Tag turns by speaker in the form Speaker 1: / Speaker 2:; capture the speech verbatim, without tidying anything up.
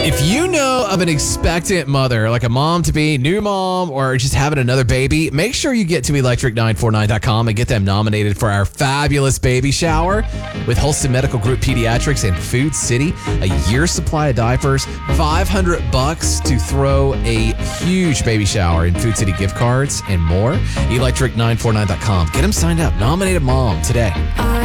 Speaker 1: If you know of an expectant mother, like a mom-to-be, new mom, or just having another baby, make sure you get to electric nine four nine dot com and get them nominated for our fabulous baby shower with Holston Medical Group Pediatrics and Food City. A year's supply of diapers, five hundred bucks to throw a huge baby shower in Food City gift cards and more. electric nine four nine dot com. Get them signed up. Nominate a mom today.